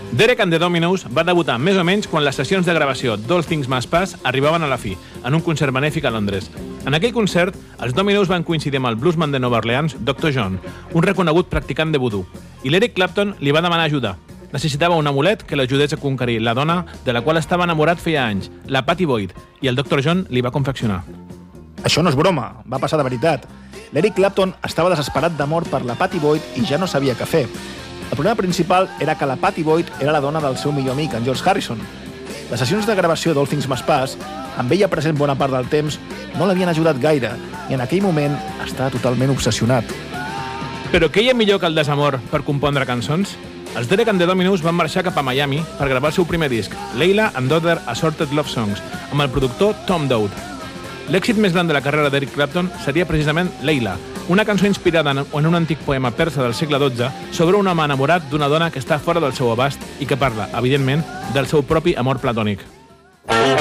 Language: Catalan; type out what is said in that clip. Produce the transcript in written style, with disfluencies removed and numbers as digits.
Derek and the Dominos va debutar més o menys quan les sessions de gravació d'All Things Must Pass arribaven a la fi, en un concert benèfic a Londres. En aquell concert, els Dominos van coincidir amb el bluesman de Nova Orleans, Dr. John, un reconegut practicant de vudú, i l'Eric Clapton li va demanar ajuda. Necessitava un amulet que l'ajudés a conquerir la dona de la qual estava enamorat feia anys, la Pattie Boyd, i el Dr. John li va confeccionar. Això no és broma, va passar de veritat. L'Eric Clapton estava desesperat d'amor per la Pattie Boyd i ja no sabia què fer. El problema principal era que la Pattie Boyd era la dona del seu millor amic, en George Harrison. Les sessions de gravació d'All Things Must Pass, amb ella present bona part del temps, no l'havien ajudat gaire i en aquell moment estava totalment obsessionat. Però què hi ha millor que el desamor per compondre cançons? Els Derek and the Dominos van marxar cap a Miami per gravar el seu primer disc, Layla and Other Assorted Love Songs, amb el productor Tom Dowd. L'èxit més gran de la carrera d'Eric Clapton seria precisament Layla, una cançó inspirada en un antic poema persa del segle XII sobre un home enamorat d'una dona que està fora del seu abast i que parla, evidentment, del seu propi amor platònic.